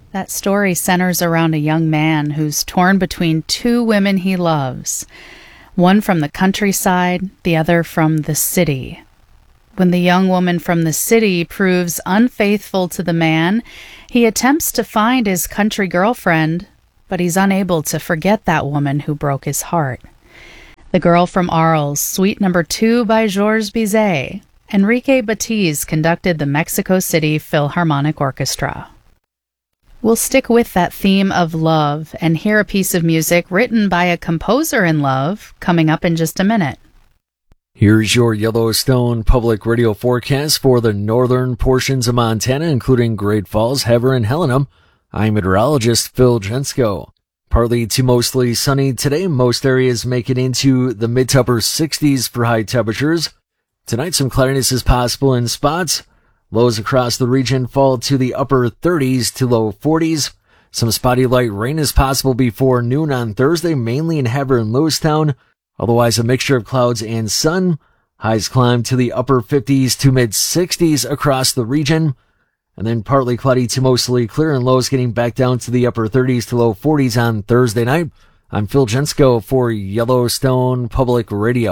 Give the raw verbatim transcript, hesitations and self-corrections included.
That story centers around a young man who's torn between two women he loves, one from the countryside, the other from the city. When the young woman from the city proves unfaithful to the man, he attempts to find his country girlfriend, but he's unable to forget that woman who broke his heart. The Girl from Arles, Suite Number Two by Georges Bizet. Enrique Batiz conducted the Mexico City Philharmonic Orchestra. We'll stick with that theme of love and hear a piece of music written by a composer in love coming up in just a minute. Here's your Yellowstone Public Radio forecast for the northern portions of Montana, including Great Falls, Hever, and Helena. I'm meteorologist Phil Jensko. Partly to mostly sunny today. Most areas make it into the mid to upper sixties for high temperatures. Tonight, some cloudiness is possible in spots. Lows across the region fall to the upper thirties to low forties. Some spotty light rain is possible before noon on Thursday, mainly in Hever and Lewistown. Otherwise, a mixture of clouds and sun. Highs climb to the upper fifties to mid sixties across the region. And then partly cloudy to mostly clear, and lows getting back down to the upper thirties to low forties on Thursday night. I'm Phil Jensko for Yellowstone Public Radio.